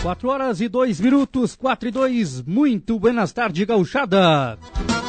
4h02, 4:02, muito buenas tardes, gauchada.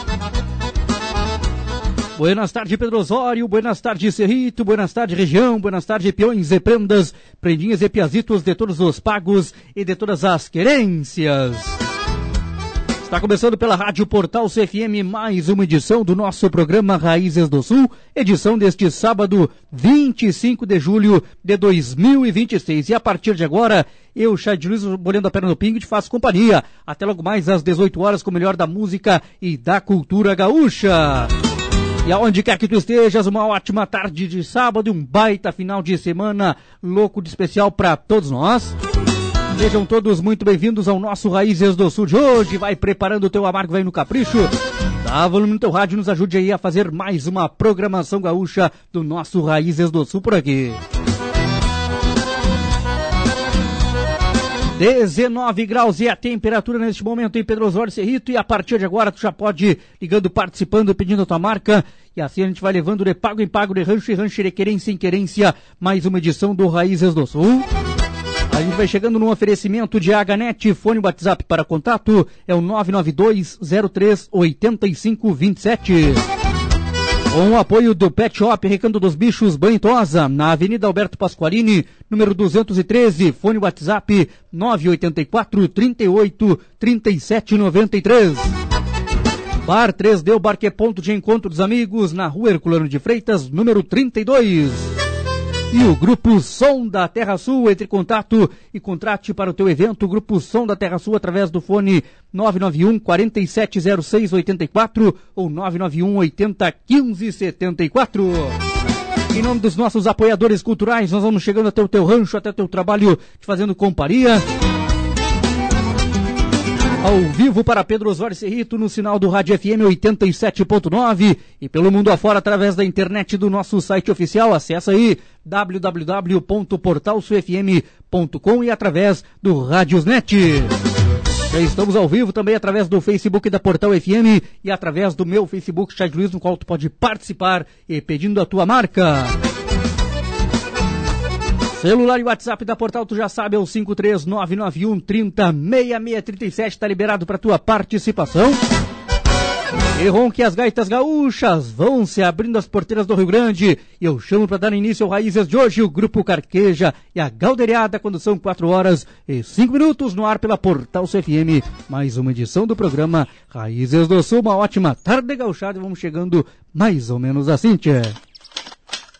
Buenas tardes, Pedro Osório, buenas tardes, Cerrito, buenas tardes, região, buenas tardes, peões e prendas, prendinhas e piazitos de todos os pagos e de todas as querências. Está começando pela Rádio Portal CFM mais uma edição do nosso programa Raízes do Sul, edição deste sábado, 25 de julho de 2026. E a partir de agora, eu, Chay de Luiz, bolhando a perna no pingo, te faço companhia. Até logo mais às 18 horas com o melhor da música e da cultura gaúcha. E aonde quer que tu estejas, uma ótima tarde de sábado e um baita final de semana louco de especial para todos nós. Sejam todos muito bem-vindos ao nosso Raízes do Sul de hoje. Vai preparando o teu amargo, vai no capricho. Dá volume no teu rádio, nos ajude aí a fazer mais uma programação gaúcha do nosso Raízes do Sul por aqui. 19 graus e a temperatura neste momento em Pedro Osório, Cerrito, e a partir de agora tu já pode ir ligando, participando, pedindo a tua marca, e assim a gente vai levando de pago em pago, de rancho em rancho, de querência em querência, mais uma edição do Raízes do Sul. A gente vai chegando num oferecimento de Aganet, fone WhatsApp para contato, é o 992038527. Com o apoio do Pet Shop Recanto dos Bichos Banitosa, na Avenida Alberto Pasqualini, número 213, fone WhatsApp 984-38-3793. Bar 3D, o bar que é ponto de encontro dos amigos, na Rua Herculano de Freitas, número 32. E o Grupo Som da Terra Sul, entre em contato e contrate para o teu evento, o Grupo Som da Terra Sul, através do fone 991-470684 ou 991-80-1574. Em nome dos nossos apoiadores culturais, nós vamos chegando até o teu rancho, até o teu trabalho, te fazendo companhia. Ao vivo para Pedro Osório Cerrito, no sinal do Rádio FM 87.9 e pelo mundo afora através da internet do nosso site oficial. Acesse aí www.portalsufm.com e através do Radiosnet. Já estamos ao vivo também através do Facebook da Portal FM e através do meu Facebook, Chay de Luiz, no qual tu pode participar e pedindo a tua marca. Celular e WhatsApp da Portal, tu já sabe, é o 53991306637, tá liberado para tua participação. E ronque as gaitas gaúchas, vão se abrindo as porteiras do Rio Grande, e eu chamo para dar início ao Raízes de hoje, o Grupo Carqueja e a Galderiada, quando são 4h05 no ar pela Portal CFM, mais uma edição do programa Raízes do Sul. Uma ótima tarde gauchada, e vamos chegando mais ou menos assim, tchê.